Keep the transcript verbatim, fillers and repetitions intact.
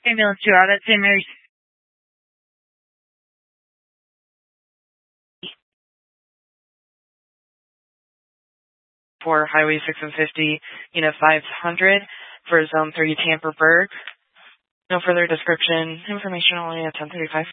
Ambulance two out at Saint Mary's. For Highway six and fifty, Unit five hundred for Zone three, Tampa Berg. No further description. Information only at ten thirty-five.